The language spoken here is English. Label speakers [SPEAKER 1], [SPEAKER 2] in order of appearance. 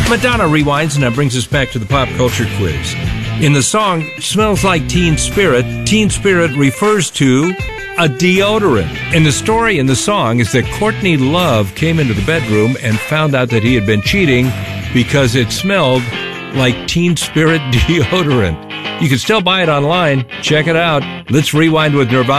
[SPEAKER 1] Madonna rewinds, and that brings us back to the pop culture quiz. In the song Smells Like Teen Spirit refers to a deodorant. And the story in the song is that Courtney Love came into the bedroom and found out that he had been cheating because it smelled like Teen Spirit deodorant. You can still buy it online. Check it out. Let's rewind with Nirvana.